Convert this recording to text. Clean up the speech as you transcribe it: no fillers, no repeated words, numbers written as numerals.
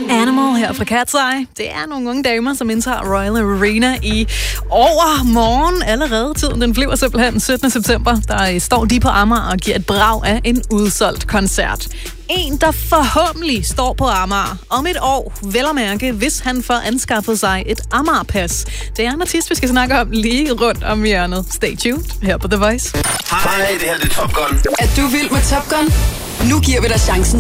Animal her fra Cat's Eye. Det er nogle unge damer, som indtager Royal Arena i overmorgen allerede. Tiden den flyver simpelthen 17. september. Der står de på Amager og giver et brag af en udsolgt koncert. En, der forhåbentlig står på Amager om et år, vel at mærke, hvis han får anskaffet sig et Amager-pas. Det er en artist, vi skal snakke om lige rundt om hjørnet. Stay tuned her på The Voice. Hej, det her er Top Gun. Er du vild med Top Gun? Nu giver vi dig chancen